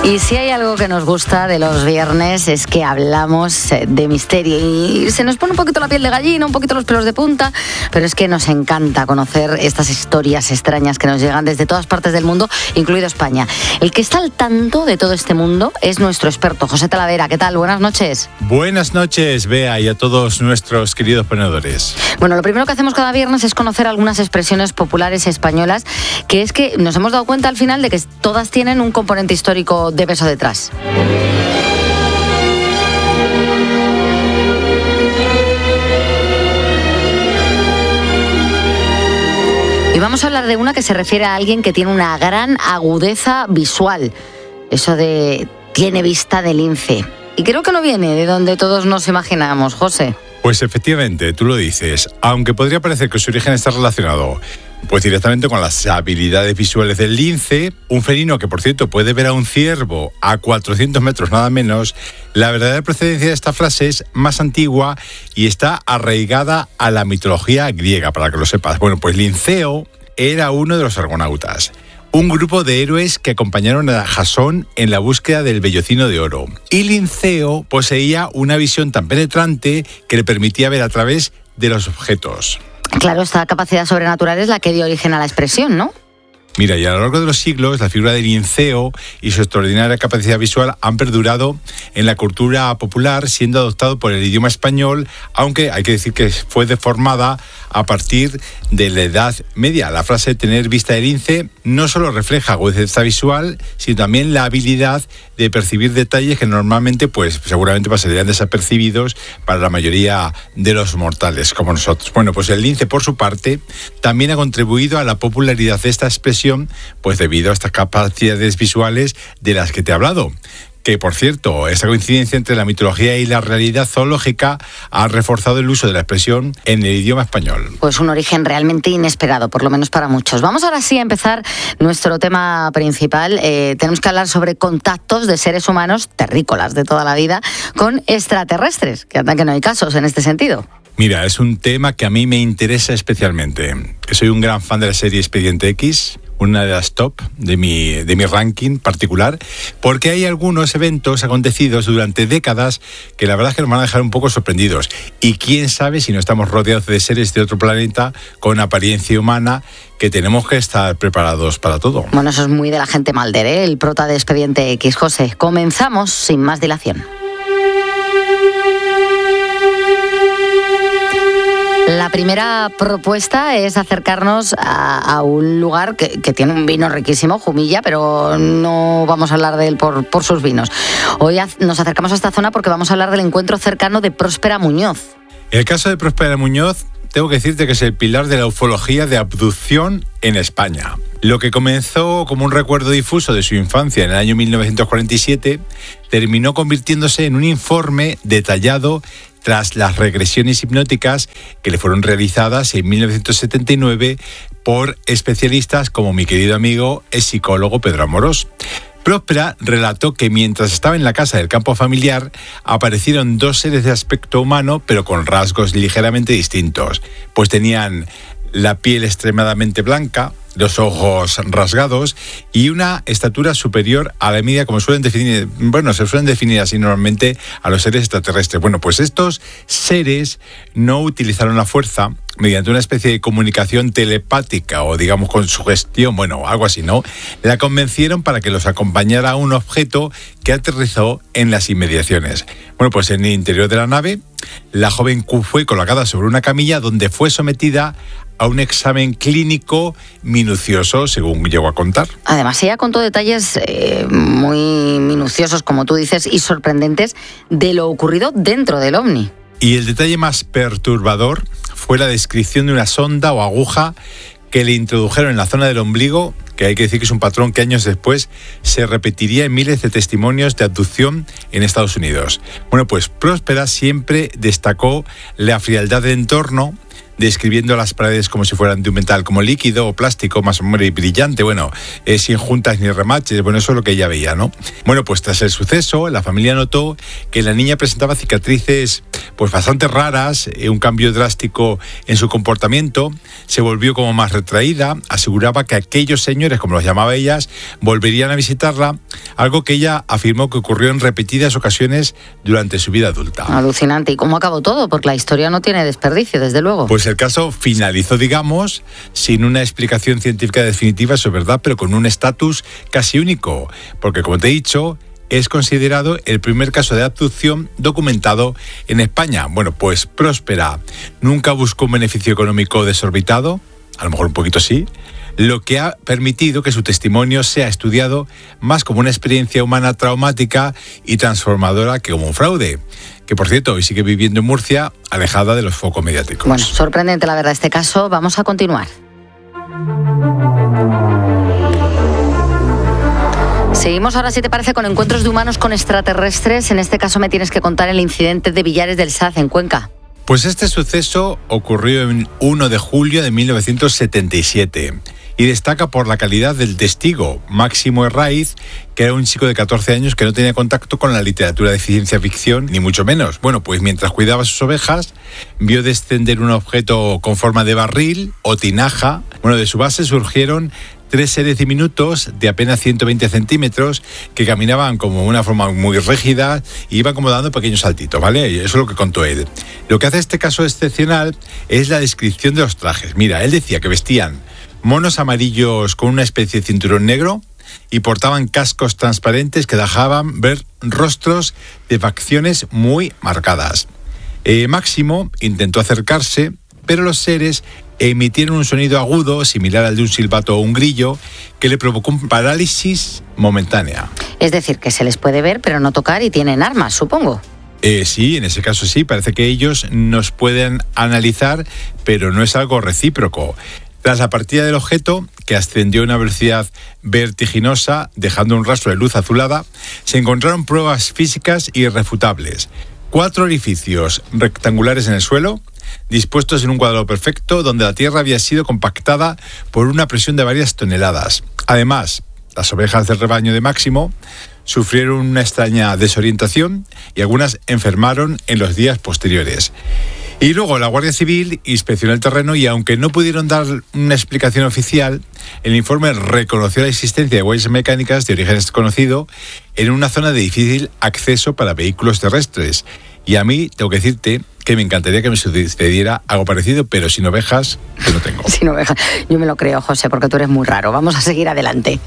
Y si hay algo que nos gusta de los viernes es que hablamos de misterio y se nos pone un poquito la piel de gallina, un poquito los pelos de punta, pero es que nos encanta conocer estas historias extrañas que nos llegan desde todas partes del mundo, incluido España. El que está al tanto de todo este mundo es nuestro experto, José Talavera. ¿Qué tal? Buenas noches. Buenas noches, Bea, y a todos nuestros queridos ponedores. Bueno, lo primero que hacemos cada viernes es conocer algunas expresiones populares españolas, que es que nos hemos dado cuenta al final de que todas tienen un componente histórico de peso detrás. Y vamos a hablar de una que se refiere a alguien que tiene una gran agudeza visual. Eso de tiene vista de lince. Y creo que no viene de donde todos nos imaginamos, José. Pues efectivamente, tú lo dices, aunque podría parecer que su origen está relacionado pues directamente con las habilidades visuales del lince, un felino que por cierto puede ver a un ciervo a 400 metros nada menos. La verdadera procedencia de esta frase es más antigua y está arraigada a la mitología griega, para que lo sepas. Bueno, pues Linceo era uno de los argonautas, un grupo de héroes que acompañaron a Jasón en la búsqueda del vellocino de oro. Y Linceo poseía una visión tan penetrante que le permitía ver a través de los objetos. Claro, esta capacidad sobrenatural es la que dio origen a la expresión, ¿no? Mira, y a lo largo de los siglos, la figura de Linceo y su extraordinaria capacidad visual han perdurado en la cultura popular, siendo adoptado por el idioma español, aunque hay que decir que fue deformada a partir de la Edad Media. La frase tener vista de lince no solo refleja agudeza visual, sino también la habilidad de percibir detalles que normalmente, pues seguramente pasarían desapercibidos para la mayoría de los mortales, como nosotros. Bueno, pues el lince, por su parte, también ha contribuido a la popularidad de esta expresión, pues debido a estas capacidades visuales de las que te he hablado. Que, por cierto, esta coincidencia entre la mitología y la realidad zoológica ha reforzado el uso de la expresión en el idioma español. Pues un origen realmente inesperado, por lo menos para muchos. Vamos ahora sí a empezar nuestro tema principal. Tenemos que hablar sobre contactos de seres humanos, terrícolas de toda la vida, con extraterrestres, que anda que no hay casos en este sentido. Mira, es un tema que a mí me interesa especialmente. Soy un gran fan de la serie Expediente X, una de las top de mi ranking particular, porque hay algunos eventos acontecidos durante décadas que la verdad es que nos van a dejar un poco sorprendidos. Y quién sabe si no estamos rodeados de seres de otro planeta con apariencia humana, que tenemos que estar preparados para todo. Bueno, eso es muy de la gente Malder, ¿eh? El prota de Expediente X. José, comenzamos sin más dilación. La primera propuesta es acercarnos a un lugar que tiene un vino riquísimo, Jumilla, pero no vamos a hablar de él por sus vinos. Hoy nos acercamos a esta zona porque vamos a hablar del encuentro cercano de Próspera Muñoz. El caso de Próspera Muñoz, tengo que decirte que es el pilar de la ufología de abducción en España. Lo que comenzó como un recuerdo difuso de su infancia en el año 1947, terminó convirtiéndose en un informe detallado tras las regresiones hipnóticas que le fueron realizadas en 1979 por especialistas como mi querido amigo, el psicólogo Pedro Amorós. Próspera relató que mientras estaba en la casa del campo familiar aparecieron dos seres de aspecto humano, pero con rasgos ligeramente distintos, pues tenían la piel extremadamente blanca, los ojos rasgados y una estatura superior a la media, como se suelen definir así normalmente a los seres extraterrestres. Bueno, pues estos seres no utilizaron la fuerza mediante una especie de comunicación telepática o digamos con sugestión, bueno, algo así, ¿no? La convencieron para que los acompañara a un objeto que aterrizó en las inmediaciones. Bueno, pues en el interior de la nave, la joven fue colocada sobre una camilla donde fue sometida a un examen clínico minucioso, según llegó a contar. Además, ella contó detalles muy minuciosos, como tú dices, y sorprendentes de lo ocurrido dentro del ovni. Y el detalle más perturbador fue la descripción de una sonda o aguja que le introdujeron en la zona del ombligo, que hay que decir que es un patrón que años después se repetiría en miles de testimonios de abducción en Estados Unidos. Bueno, pues Próspera siempre destacó la frialdad del entorno, describiendo las paredes como si fueran de un metal como líquido o plástico, más o menos brillante, sin juntas ni remaches, eso es lo que ella veía, ¿no? Bueno, pues tras el suceso, la familia notó que la niña presentaba cicatrices pues bastante raras, un cambio drástico en su comportamiento, se volvió como más retraída, aseguraba que aquellos señores, como los llamaba ellas, volverían a visitarla, algo que ella afirmó que ocurrió en repetidas ocasiones durante su vida adulta. Alucinante. ¿Y cómo acabó todo? Porque la historia no tiene desperdicio, desde luego. Pues el caso finalizó, digamos, sin una explicación científica definitiva, eso es verdad, pero con un estatus casi único, porque como te he dicho, es considerado el primer caso de abducción documentado en España. Bueno, pues Próspera nunca buscó un beneficio económico desorbitado, a lo mejor un poquito sí, lo que ha permitido que su testimonio sea estudiado más como una experiencia humana traumática y transformadora que como un fraude, que por cierto hoy sigue viviendo en Murcia, alejada de los focos mediáticos. Bueno, sorprendente la verdad este caso. Vamos a continuar. Seguimos ahora, si te parece, con encuentros de humanos con extraterrestres. En este caso me tienes que contar el incidente de Villares del Saz, en Cuenca. Pues este suceso ocurrió el 1 de julio de 1977 y destaca por la calidad del testigo, Máximo Herraiz, que era un chico de 14 años que no tenía contacto con la literatura de ciencia ficción, ni mucho menos. Bueno, pues mientras cuidaba sus ovejas, vio descender un objeto con forma de barril o tinaja. Bueno, de su base surgieron 3 seres diminutos de apenas 120 centímetros que caminaban como de una forma muy rígida y iban como dando pequeños saltitos, ¿vale? Y eso es lo que contó él. Lo que hace este caso excepcional es la descripción de los trajes. Mira, él decía que vestían monos amarillos con una especie de cinturón negro y portaban cascos transparentes que dejaban ver rostros de facciones muy marcadas. Máximo intentó acercarse, pero los seres emitieron un sonido agudo, similar al de un silbato o un grillo, que le provocó un parálisis momentánea. Es decir, que se les puede ver, pero no tocar, y tienen armas, supongo. Sí, en ese caso sí, parece que ellos nos pueden analizar, pero no es algo recíproco. Tras la partida del objeto, que ascendió a una velocidad vertiginosa, dejando un rastro de luz azulada, se encontraron pruebas físicas irrefutables. 4 orificios rectangulares en el suelo, dispuestos en un cuadrado perfecto, donde la tierra había sido compactada por una presión de varias toneladas. Además, las ovejas del rebaño de Máximo sufrieron una extraña desorientación y algunas enfermaron en los días posteriores. Y luego la Guardia Civil inspeccionó el terreno y aunque no pudieron dar una explicación oficial, el informe reconoció la existencia de huellas mecánicas de origen desconocido en una zona de difícil acceso para vehículos terrestres. Y a mí, tengo que decirte que me encantaría que me sucediera algo parecido, pero sin ovejas, que no tengo. Sin ovejas. Yo me lo creo, José, porque tú eres muy raro. Vamos a seguir adelante.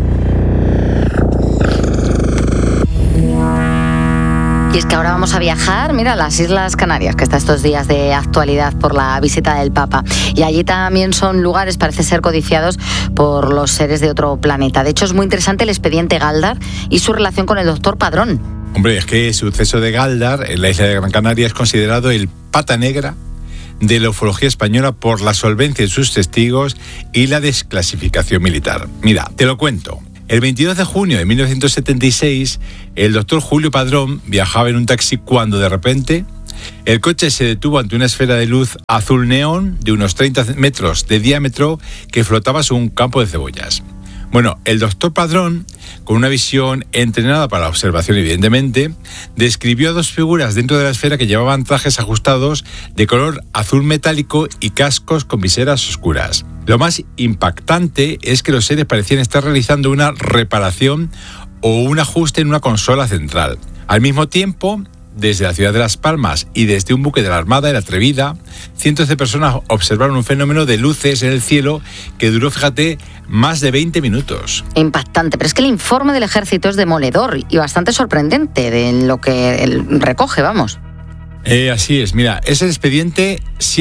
Y es que ahora vamos a viajar, mira, a las Islas Canarias, que está estos días de actualidad por la visita del Papa. Y allí también son lugares, parece ser, codiciados por los seres de otro planeta. De hecho, es muy interesante el expediente Gáldar y su relación con el doctor Padrón. Hombre, es que el suceso de Gáldar en la isla de Gran Canaria es considerado el pata negra de la ufología española por la solvencia de sus testigos y la desclasificación militar. Mira, te lo cuento. El 22 de junio de 1976, el doctor Julio Padrón viajaba en un taxi cuando de repente el coche se detuvo ante una esfera de luz azul neón de unos 30 metros de diámetro que flotaba sobre un campo de cebollas. Bueno, el doctor Padrón, con una visión entrenada para la observación evidentemente, describió a 2 figuras dentro de la esfera que llevaban trajes ajustados de color azul metálico y cascos con viseras oscuras. Lo más impactante es que los seres parecían estar realizando una reparación o un ajuste en una consola central. Al mismo tiempo, desde la ciudad de Las Palmas y desde un buque de la Armada, el Atrevida, cientos de personas observaron un fenómeno de luces en el cielo que duró, fíjate, más de 20 minutos. Impactante, pero es que el informe del ejército es demoledor y bastante sorprendente de lo que él recoge, vamos. Así es, mira, es el expediente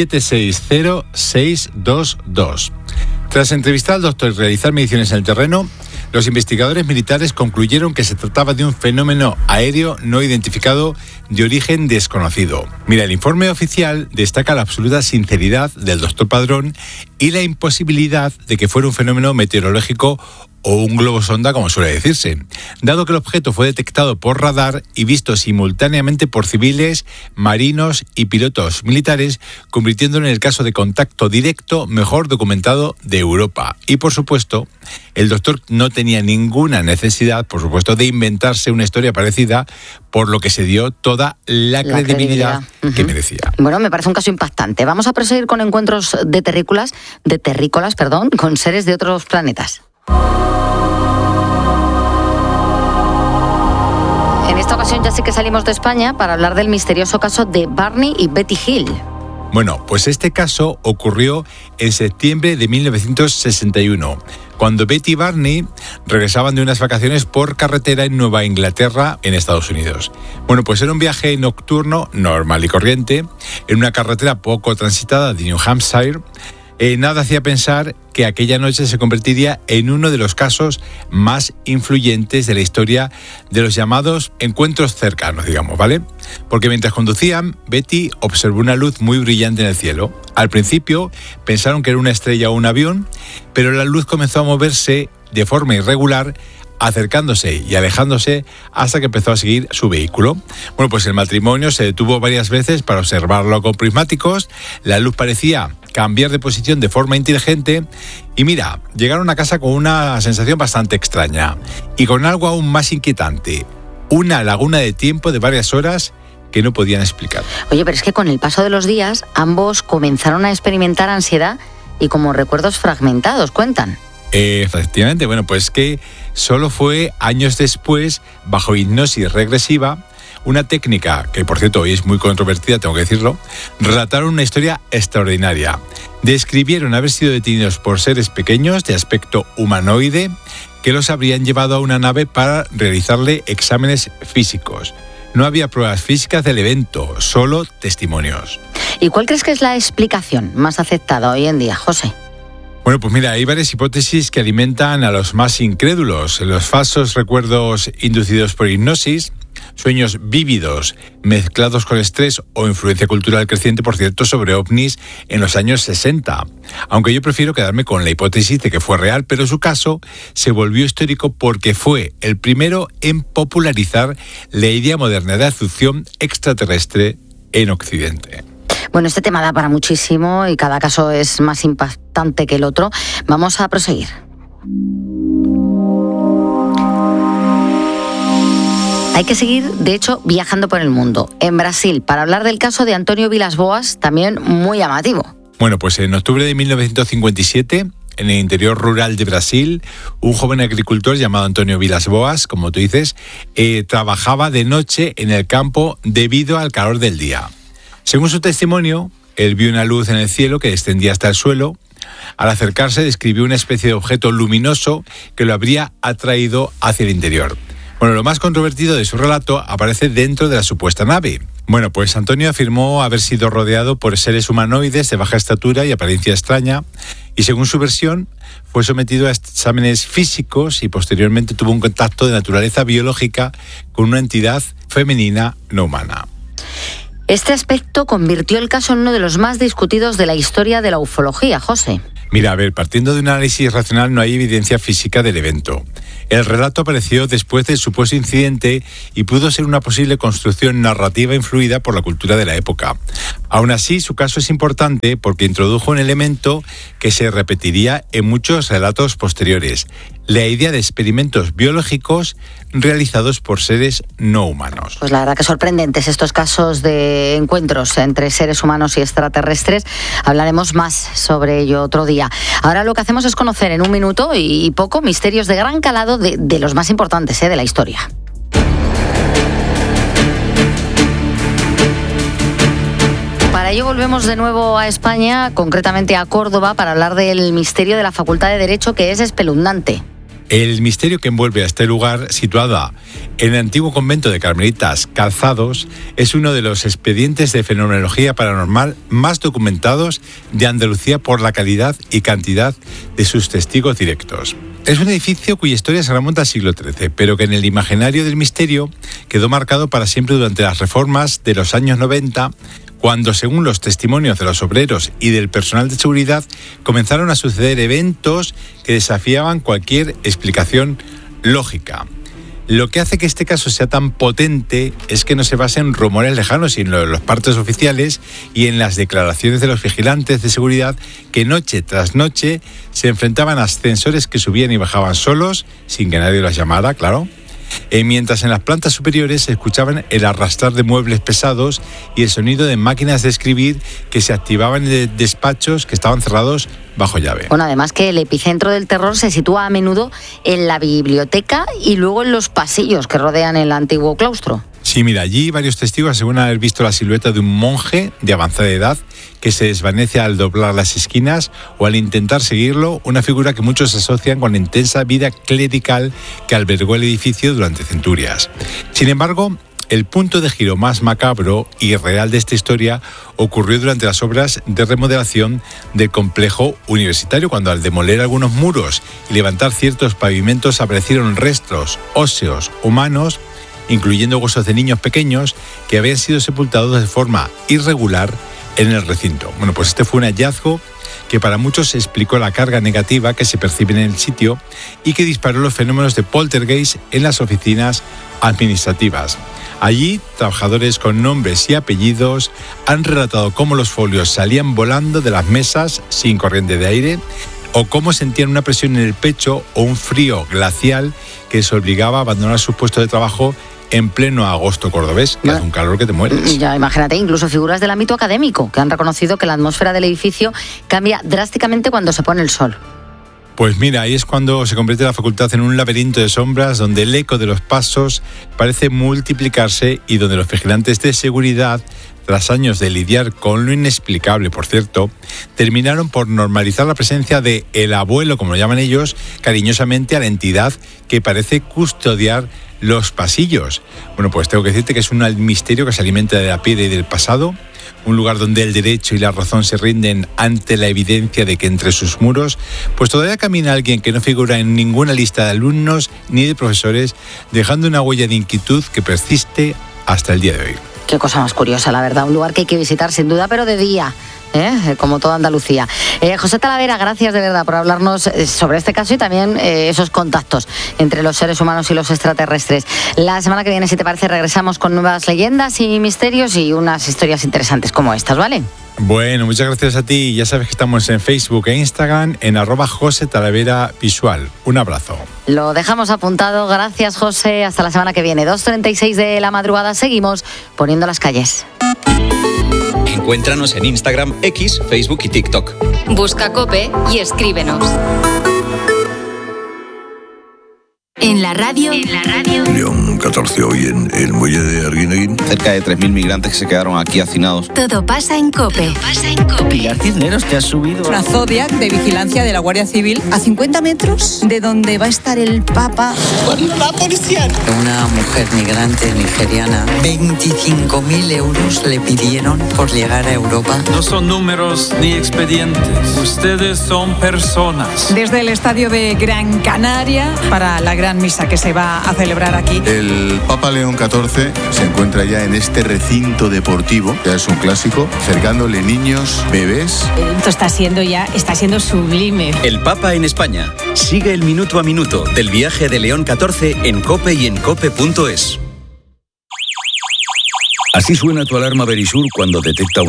760622. Tras entrevistar al doctor y realizar mediciones en el terreno, los investigadores militares concluyeron que se trataba de un fenómeno aéreo no identificado de origen desconocido. Mira, el informe oficial destaca la absoluta sinceridad del doctor Padrón y la imposibilidad de que fuera un fenómeno meteorológico o un globo sonda, como suele decirse, dado que el objeto fue detectado por radar y visto simultáneamente por civiles, marinos y pilotos militares, convirtiéndolo en el caso de contacto directo mejor documentado de Europa. Y por supuesto, el doctor no tenía ninguna necesidad, por supuesto, de inventarse una historia parecida, por lo que se dio toda la credibilidad que merecía. Bueno, me parece un caso impactante. Vamos a proseguir con encuentros de terrícolas, con seres de otros planetas. En esta ocasión ya sí que salimos de España para hablar del misterioso caso de Barney y Betty Hill. Bueno, pues este caso ocurrió en septiembre de 1961, cuando Betty y Barney regresaban de unas vacaciones por carretera en Nueva Inglaterra, en Estados Unidos. Bueno, pues era un viaje nocturno normal y corriente, en una carretera poco transitada de New Hampshire. Nada hacía pensar que aquella noche se convertiría en uno de los casos más influyentes de la historia de los llamados encuentros cercanos, digamos, ¿vale? Porque mientras conducían, Betty observó una luz muy brillante en el cielo. Al principio pensaron que era una estrella o un avión, pero la luz comenzó a moverse de forma irregular, acercándose y alejándose hasta que empezó a seguir su vehículo. Bueno, pues el matrimonio se detuvo varias veces para observarlo con prismáticos. La luz parecía cambiar de posición de forma inteligente y mira, llegaron a casa con una sensación bastante extraña y con algo aún más inquietante, una laguna de tiempo de varias horas que no podían explicar. Oye, pero es que con el paso de los días ambos comenzaron a experimentar ansiedad y como recuerdos fragmentados, cuentan. Efectivamente, bueno, pues que solo fue años después, bajo hipnosis regresiva, una técnica que, por cierto, hoy es muy controvertida, tengo que decirlo, relataron una historia extraordinaria. Describieron haber sido detenidos por seres pequeños de aspecto humanoide que los habrían llevado a una nave para realizarle exámenes físicos. No había pruebas físicas del evento, solo testimonios. ¿Y cuál crees que es la explicación más aceptada hoy en día, José? Bueno, pues mira, hay varias hipótesis que alimentan a los más incrédulos. Los falsos recuerdos inducidos por hipnosis, sueños vívidos mezclados con estrés o influencia cultural creciente, por cierto, sobre ovnis en los años 60. Aunque yo prefiero quedarme con la hipótesis de que fue real, pero su caso se volvió histórico porque fue el primero en popularizar la idea moderna de abducción extraterrestre en Occidente. Bueno, este tema da para muchísimo y cada caso es más impactante que el otro. Vamos a proseguir. Hay que seguir, de hecho, viajando por el mundo. En Brasil, para hablar del caso de Antonio Vilas Boas, también muy llamativo. Bueno, pues en octubre de 1957, en el interior rural de Brasil, un joven agricultor llamado Antonio Vilas Boas, como tú dices, trabajaba de noche en el campo debido al calor del día. Según su testimonio, él vio una luz en el cielo que descendía hasta el suelo. Al acercarse, describió una especie de objeto luminoso que lo habría atraído hacia el interior. Bueno, lo más controvertido de su relato aparece dentro de la supuesta nave. Bueno, pues Antonio afirmó haber sido rodeado por seres humanoides de baja estatura y apariencia extraña, y según su versión, fue sometido a exámenes físicos y posteriormente tuvo un contacto de naturaleza biológica con una entidad femenina no humana. Este aspecto convirtió el caso en uno de los más discutidos de la historia de la ufología, José. Mira, a ver, partiendo de un análisis racional no hay evidencia física del evento. El relato apareció después del supuesto incidente y pudo ser una posible construcción narrativa influida por la cultura de la época. Aún así, su caso es importante porque introdujo un elemento que se repetiría en muchos relatos posteriores: la idea de experimentos biológicos realizados por seres no humanos. Pues la verdad que sorprendentes estos casos de encuentros entre seres humanos y extraterrestres. Hablaremos más sobre ello otro día. Ahora lo que hacemos es conocer en un minuto y poco misterios de gran calado de los más importantes de la historia. Para ello volvemos de nuevo a España, concretamente a Córdoba, para hablar del misterio de la Facultad de Derecho, que es espeluznante. El misterio que envuelve a este lugar, situado en el antiguo convento de Carmelitas Calzados, es uno de los expedientes de fenomenología paranormal más documentados de Andalucía por la calidad y cantidad de sus testigos directos. Es un edificio cuya historia se remonta al siglo XIII, pero que en el imaginario del misterio quedó marcado para siempre durante las reformas de los años 90, cuando, según los testimonios de los obreros y del personal de seguridad, comenzaron a suceder eventos que desafiaban cualquier explicación lógica. Lo que hace que este caso sea tan potente es que no se basa en rumores lejanos, sino en los partes oficiales y en las declaraciones de los vigilantes de seguridad que noche tras noche se enfrentaban a ascensores que subían y bajaban solos, sin que nadie los llamara, claro. Mientras en las plantas superiores se escuchaban el arrastrar de muebles pesados y el sonido de máquinas de escribir que se activaban en despachos que estaban cerrados bajo llave. Bueno, además que el epicentro del terror se sitúa a menudo en la biblioteca y luego en los pasillos que rodean el antiguo claustro. Sí, mira, allí varios testigos aseguran haber visto la silueta de un monje de avanzada edad que se desvanece al doblar las esquinas o al intentar seguirlo, una figura que muchos asocian con la intensa vida clerical que albergó el edificio durante centurias. Sin embargo, el punto de giro más macabro y real de esta historia ocurrió durante las obras de remodelación del complejo universitario, cuando al demoler algunos muros y levantar ciertos pavimentos aparecieron restos óseos humanos, incluyendo huesos de niños pequeños que habían sido sepultados de forma irregular en el recinto. Bueno, pues este fue un hallazgo que para muchos explicó la carga negativa que se percibe en el sitio y que disparó los fenómenos de poltergeist en las oficinas administrativas. Allí, trabajadores con nombres y apellidos han relatado cómo los folios salían volando de las mesas sin corriente de aire, o cómo sentían una presión en el pecho o un frío glacial que les obligaba a abandonar sus puestos de trabajo en pleno agosto cordobés, que hace un calor que te mueres. Ya, imagínate, incluso figuras del ámbito académico que han reconocido que la atmósfera del edificio cambia drásticamente cuando se pone el sol. Pues mira, ahí es cuando se convierte la facultad en un laberinto de sombras donde el eco de los pasos parece multiplicarse y donde los vigilantes de seguridad, tras años de lidiar con lo inexplicable, por cierto, terminaron por normalizar la presencia de el abuelo, como lo llaman ellos, cariñosamente a la entidad que parece custodiar los pasillos. Bueno, pues tengo que decirte que es un misterio que se alimenta de la piedra y del pasado, un lugar donde el derecho y la razón se rinden ante la evidencia de que entre sus muros pues todavía camina alguien que no figura en ninguna lista de alumnos ni de profesores, dejando una huella de inquietud que persiste hasta el día de hoy. Qué cosa más curiosa, la verdad. Un lugar que hay que visitar sin duda, pero de día, como toda Andalucía. José Talavera, gracias de verdad por hablarnos sobre este caso y también esos contactos entre los seres humanos y los extraterrestres. La semana que viene, si te parece, regresamos con nuevas leyendas y misterios y unas historias interesantes como estas, ¿vale? Bueno, muchas gracias a ti. Ya sabes que estamos en Facebook e Instagram en @JoseTalaveraVisual. Un abrazo. Lo dejamos apuntado. Gracias, José. Hasta la semana que viene. 2:36 de la madrugada. Seguimos poniendo las calles. Encuéntranos en Instagram, X, Facebook y TikTok. Busca COPE y escríbenos. En la radio. León 14 hoy en el muelle de Arguineguín. Cerca de 3.000 migrantes que se quedaron aquí hacinados. Todo pasa en COPE. Pilar Cisneros, que ha subido una Zodiac de vigilancia de la Guardia Civil a 50 metros de donde va a estar el Papa. la policía. Una mujer migrante nigeriana, 25.000 euros le pidieron por llegar a Europa. No son números ni expedientes. Ustedes son personas. Desde el estadio de Gran Canaria para la gran misa que se va a celebrar aquí. El Papa León XIV se encuentra ya en este recinto deportivo, que es un clásico, acercándole niños, bebés. Esto está siendo sublime. El Papa en España. Sigue el minuto a minuto del viaje de León XIV en COPE y en COPE.es. Así suena tu alarma Verisur cuando detecta